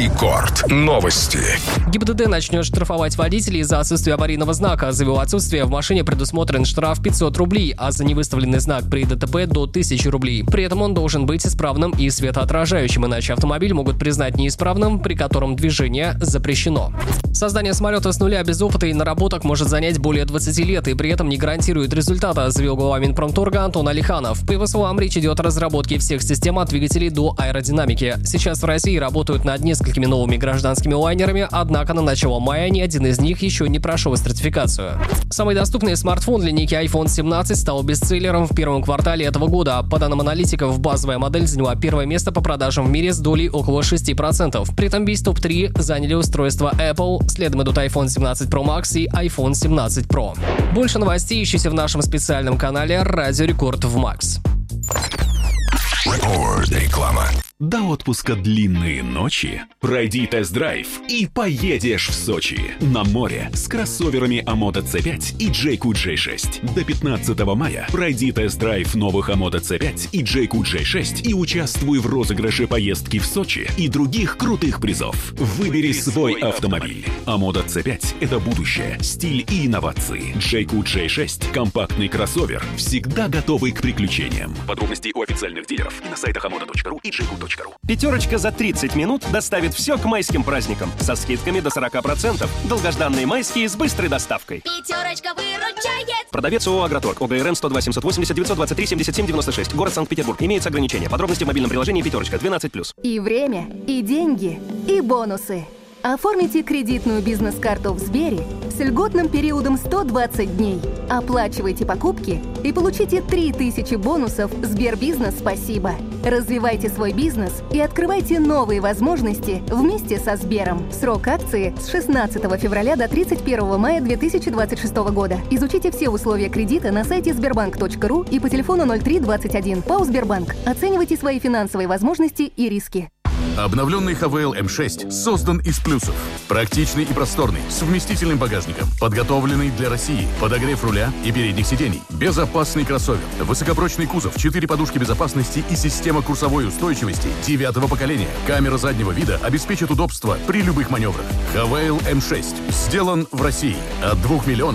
Рекорд. Новости. ГИБДД начнет штрафовать водителей за отсутствие аварийного знака. За его отсутствие в машине предусмотрен штраф 500 рублей, а за невыставленный знак при ДТП до 1000 рублей. При этом он должен быть исправным и светоотражающим, иначе автомобиль могут признать неисправным, при котором движение запрещено. Создание самолета с нуля без опыта и наработок может занять более 20 лет и при этом не гарантирует результата, заявил глава Минпромторга Антон Алиханов. По его словам, речь идет о разработке всех систем от двигателей до аэродинамики. Сейчас в России работают над несколькими новыми гражданскими лайнерами, однако на начало мая ни один из них еще не прошел сертификацию. Самый доступный смартфон линейки iPhone 17 стал бестселлером в первом квартале этого года. По данным аналитиков, базовая модель заняла первое место по продажам в мире с долей около 6%. При этом весь топ-3 заняли устройства Apple, следом идут iPhone 17 Pro Max и iPhone 17 Pro. Больше новостей ищите в нашем специальном канале «Радио Рекорд в Макс». Реклама. До отпуска длинные ночи. Пройди тест-драйв и поедешь в Сочи. На море с кроссоверами Amoda C5 и JQ J6. До 15 мая пройди тест-драйв новых Amoda C5 и JQ J6 и участвуй в розыгрыше поездки в Сочи и других крутых призов. Выбери свой автомобиль. Amoda C5 – это будущее, стиль и инновации. JQ J6 – компактный кроссовер, всегда готовый к приключениям. Подробности у официальных дилеров и на сайтах amoda.ru и jq.ru. Пятерочка за 30 минут доставит все к майским праздникам. Со скидками до 40%. Долгожданные майские с быстрой доставкой. Пятерочка выручает. Продавец ООО «Агроторг». ОГРН 102 780 923 77 96. Город Санкт-Петербург. Имеются ограничения. Подробности в мобильном приложении «Пятерочка» 12+. И время, и деньги, и бонусы. Оформите кредитную бизнес-карту в Сбере с льготным периодом 120 дней. Оплачивайте покупки и получите 3000 бонусов «Сбербизнес Спасибо». Развивайте свой бизнес и открывайте новые возможности вместе со Сбером. Срок акции с 16 февраля до 31 мая 2026 года. Изучите все условия кредита на сайте sberbank.ru и по телефону 0321. ПАО «Сбербанк». Оценивайте свои финансовые возможности и риски. Обновленный Havail M6 создан из плюсов. Практичный и просторный, с вместительным багажником, подготовленный для России, подогрев руля и передних сидений, безопасный кроссовер, высокопрочный кузов, 4 подушки безопасности и система курсовой устойчивости 9-го поколения. Камера заднего вида обеспечит удобство при любых маневрах. Havail M6 сделан в России от 2